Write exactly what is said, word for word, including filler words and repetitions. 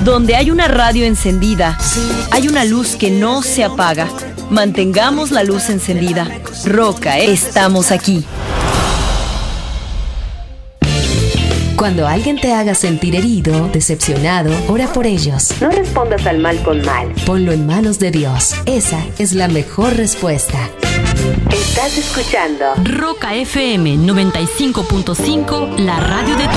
Donde hay una radio encendida, hay una luz que no se apaga. Mantengamos la luz encendida. Roca, estamos aquí. Cuando alguien te haga sentir herido, decepcionado, ora por ellos. No respondas al mal con mal. Ponlo en manos de Dios. Esa es la mejor respuesta. Estás escuchando Roca F M noventa y cinco punto cinco, la radio de tu